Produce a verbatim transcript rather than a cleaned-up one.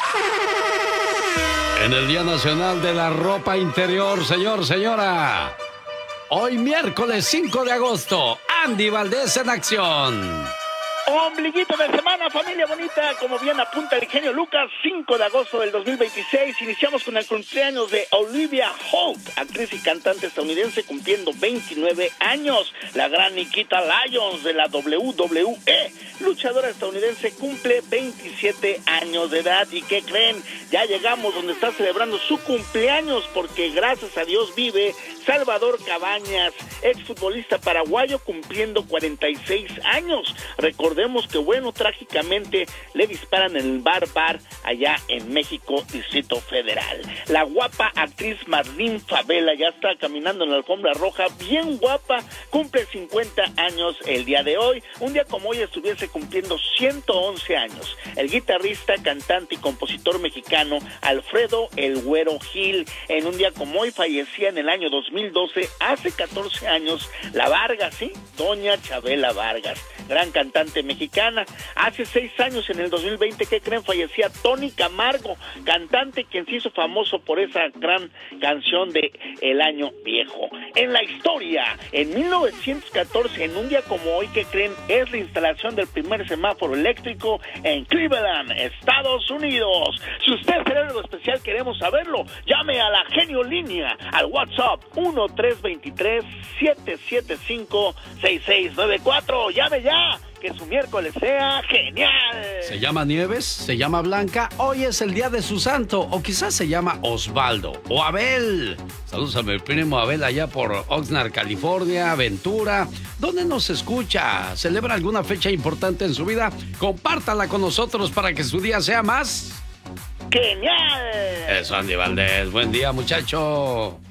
En el Día Nacional de la Ropa Interior, señor, señora. Hoy miércoles cinco de agosto, Andy Valdés en acción. Ombliguito de semana, familia bonita, como bien apunta el genio Lucas, cinco de agosto del dos mil veintiséis, iniciamos con el cumpleaños de Olivia Holt, actriz y cantante estadounidense cumpliendo veintinueve años. La gran Nikita Lyons de la W W E, luchadora estadounidense, cumple veintisiete años de edad. ¿Y qué creen? Ya llegamos donde está celebrando su cumpleaños, porque gracias a Dios vive Salvador Cabañas, exfutbolista paraguayo, cumpliendo cuarenta y seis años. Recordemos que, bueno, trágicamente le disparan en el Bar Bar allá en México, Distrito Federal. La guapa actriz Marlene Favela ya está caminando en la alfombra roja, bien guapa, cumple cincuenta años el día de hoy. Un día como hoy estuviese cumpliendo ciento once años el guitarrista, cantante y compositor mexicano Alfredo El Güero Gil. En un día como hoy fallecía en el año dos mil doce, hace catorce años, la Vargas, ¿sí? Doña Chabela Vargas, gran cantante mexicana. Hace seis años, en el dos mil veinte, ¿qué creen? Fallecía Tony Camargo, cantante quien se hizo famoso por esa gran canción de El Año Viejo. En la historia, en mil novecientos catorce, en un día como hoy, ¿qué creen? Es la instalación del primer semáforo eléctrico en Cleveland, Estados Unidos. Si usted será algo especial, queremos saberlo. Llame a la Genio Línea al WhatsApp uno tres dos tres, siete siete cinco, seis seis nueve cuatro. Llame ya, que su miércoles sea genial. Se llama Nieves, se llama Blanca, hoy es el día de su santo, o quizás se llama Osvaldo o Abel. Saludos a mi primo Abel allá por Oxnard, California, Ventura. ¿Dónde nos escucha? ¿Celebra alguna fecha importante en su vida? Compártala con nosotros para que su día sea más genial. Eso, Andy Valdés. Buen día, muchacho.